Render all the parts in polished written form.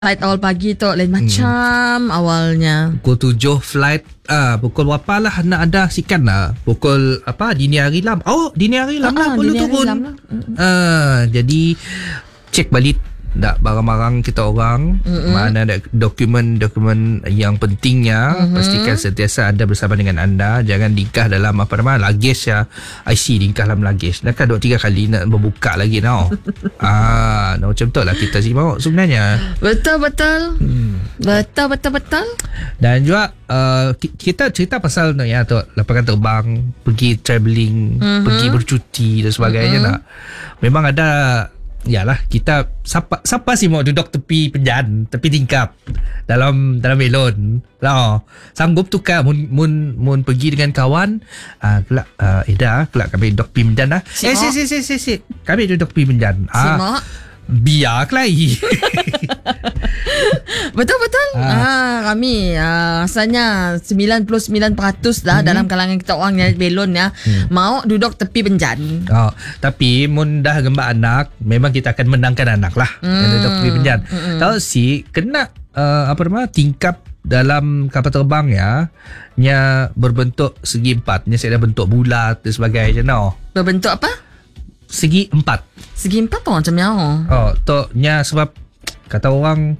Flight awal pagi tu lain macam awalnya. Pukul 7 flight. Pukul berapa lah nak ada sikan lah. Pukul apa dini hari lam. Dini hari lam lah perlu turun. Jadi cek balik tak barang-barang kita orang, mana ada dokumen-dokumen yang pentingnya. Pastikan sentiasa anda bersama dengan anda. Jangan dingkah dalam luggage ya. IC dingkah dalam luggage. Dah kan 2-3 kali nak berbuka lagi tau. Macam tu lah kita sih mau sebenarnya. Betul. Betul. Dan juga kita cerita pasal ya tu lapangan terbang, pergi travelling, pergi bercuti dan sebagainya nak. Memang ada. Yalah, kita siapa sih mau duduk tepi penjan, tepi tingkap dalam melon. Sanggup tu kan mun pergi dengan kawan, kelak kelak kami duduk tepi penjan dah. Si. Kami duduk tepi penjan. Biar kelai. Betul. Kami rasanya 99% dah dalam kalangan kita orang yang belon ya mau duduk tepi penjan. Tapi mun dah gembak anak, memang kita akan menangkan anak lah. Duduk tepi penjan. Tahu sih kena tingkap dalam kapal terbang ya, nya berbentuk segi empat, nya saya dah bentuk bulat dan sebagainya Berbentuk apa? Segi empat tu macam mana? Nya sebab kata orang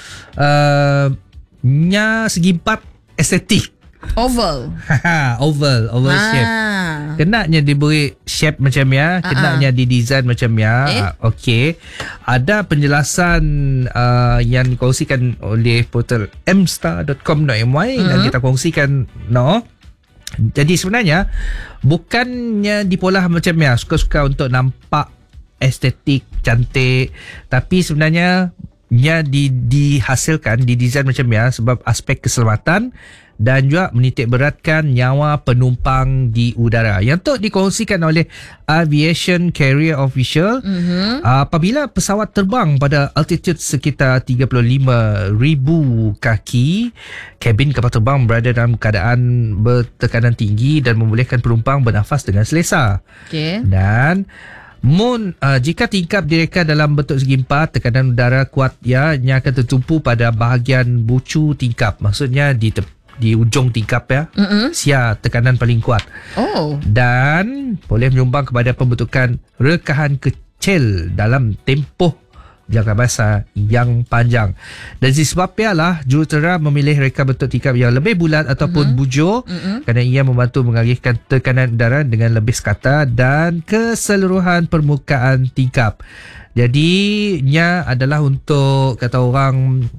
nya segi empat estetik. Oval shape. Kenanya diberi shape macam ya, kenanya didesign macam ya. Okey. Ada penjelasan yang dikongsikan oleh portal mstar.com.my dan kita kongsikan Jadi sebenarnya bukannya dipolah macam ya, suka-suka untuk nampak estetik, cantik, tapi sebenarnya dihasilkan, didesain macam ya sebab aspek keselamatan dan juga menitik beratkan nyawa penumpang di udara. Yang tu dikongsikan oleh Aviation Carrier Official. Apabila pesawat terbang pada altitude sekitar 35,000 kaki, kabin kapal terbang berada dalam keadaan bertekanan tinggi dan membolehkan penumpang bernafas dengan selesa. Dan jika tingkap direka dalam bentuk segi empat, tekanan udara kuat nya akan tertumpu pada bahagian bucu tingkap. Maksudnya di ujung tingkap ya. Sia tekanan paling kuat. Dan boleh menyumbang kepada pembentukan rekahan kecil dalam tempoh jangka masa yang panjang. Dan disebabnya lah jurutera memilih reka bentuk tingkap yang lebih bulat ataupun bujur kerana ia membantu mengalihkan tekanan udara dengan lebih sekata dan keseluruhan permukaan tingkap. Jadi nya adalah untuk kata orang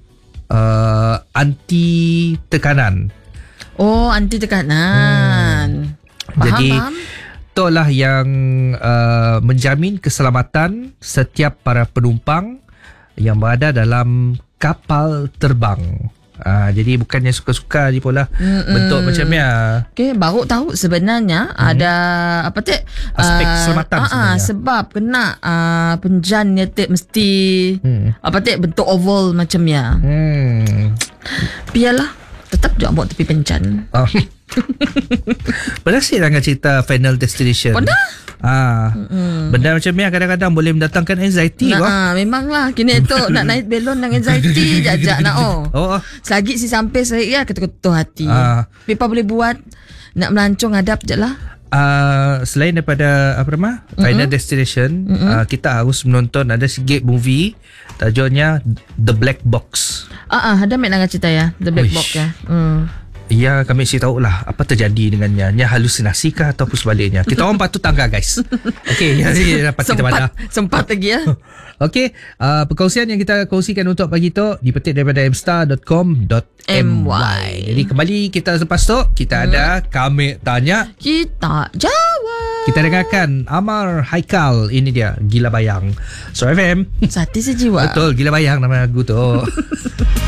anti tekanan. Anti tekanan. Jadi Faham? Itulah yang menjamin keselamatan setiap para penumpang yang berada dalam kapal terbang. Jadi bukannya suka-suka je pula bentuk macamnya. Baru tahu sebenarnya ada aspek keselamatan sebenarnya. Sebab kena penjan mesti bentuk oval macamnya. Biarlah tetap je buat tepi penjan. Berhasil dengan cerita Final Destination. Benda macam ni kadang-kadang boleh mendatangkan anxiety. Memanglah kini tu nak naik belon dengan anxiety jajak nak selagi si sampai saya ketuk-ketuk hati. Tapi apa boleh buat, nak melancong hadap je lah. Selain daripada Final Destination, kita harus menonton ada sikit movie tajuknya The Black Box. Ada nak cerita ya The Black Box ya. Ya, kami mesti tahu lah apa terjadi dengannya. Nya halusinasi kah ataupun sebaliknya. Kita orang patut tangga guys. Okey, dapat kita pada. Sempat lagi ya. Okey, perkongsian yang kita kongsikan untuk pagi tu dipetik daripada mstar.com.my. Jadi kembali kita selepas tu kita ada kami tanya, kita jawab. Kita dengarkan Amar Haikal. Ini dia Gila Bayang. So FM. Sati sejiwa. Betul, Gila Bayang nama lagu tu.